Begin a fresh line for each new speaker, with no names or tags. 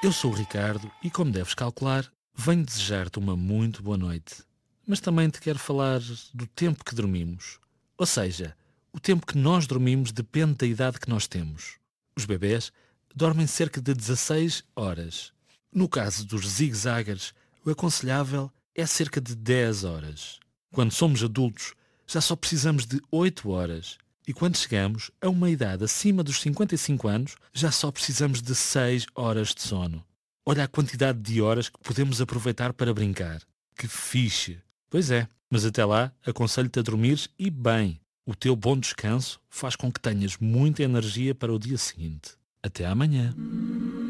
Eu sou o Ricardo e, como deves calcular, venho desejar-te uma muito boa noite. Mas também te quero falar do tempo que dormimos. Ou seja, o tempo que nós dormimos depende da idade que nós temos. Os bebés dormem cerca de 16 horas. No caso dos zigue-zaguers, o aconselhável é cerca de 10 horas. Quando somos adultos, já só precisamos de 8 horas. E quando chegamos a uma idade acima dos 55 anos, já só precisamos de 6 horas de sono. Olha a quantidade de horas que podemos aproveitar para brincar. Que fixe! Pois é, mas até lá aconselho-te a dormires e bem. O teu bom descanso faz com que tenhas muita energia para o dia seguinte. Até amanhã.